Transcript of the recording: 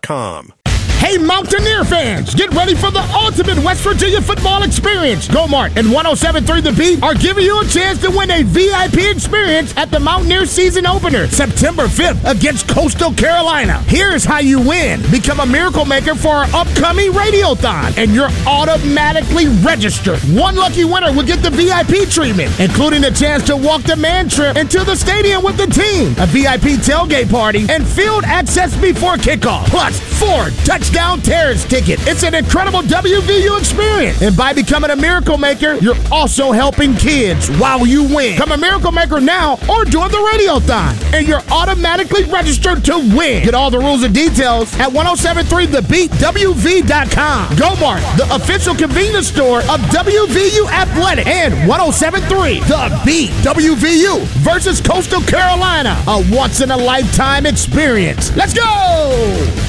www.wmountaindeerfans.com. Hey, Mountaineer fans, get ready for the ultimate West Virginia football experience. Go-Mart and 107.3 The Beat are giving you a chance to win a VIP experience at the Mountaineer season opener, September 5th against Coastal Carolina. Here's how you win. Become a Miracle Maker for our upcoming Radiothon, and you're automatically registered. One lucky winner will get the VIP treatment, including a chance to walk the man trip into the stadium with the team, a VIP tailgate party, and field access before kickoff, plus 4 touchdown Terrace ticket. It's an incredible WVU experience. And by becoming a Miracle Maker, you're also helping kids while you win. Become a Miracle Maker now or during the Radiothon, and you're automatically registered to win. Get all the rules and details at 1073thebeatwv.com. Go-Mart, the official convenience store of WVU Athletic, and 1073 The Beat WVU versus Coastal Carolina. A once-in-a-lifetime experience. Let's go!